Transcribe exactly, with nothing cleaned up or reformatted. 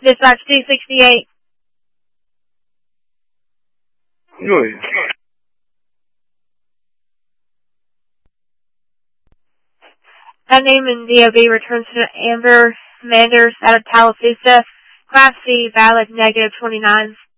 Dispatch two sixty-eight. Good. Name in D O B returns to Amber Manders out of Tallapoosa. Class C, valid, negative twenty-nine.